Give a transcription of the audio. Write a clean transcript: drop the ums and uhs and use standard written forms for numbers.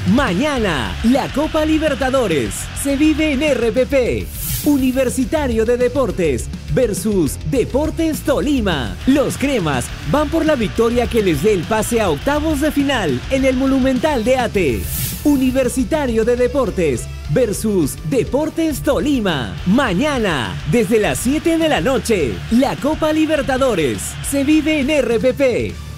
Mañana, la Copa Libertadores se vive en RPP. Universitario de Deportes versus Deportes Tolima. Los cremas van por la victoria que les dé el pase a octavos de final en el Monumental de Ate. Universitario de Deportes versus Deportes Tolima. Mañana, desde las 7 de la noche, la Copa Libertadores se vive en RPP.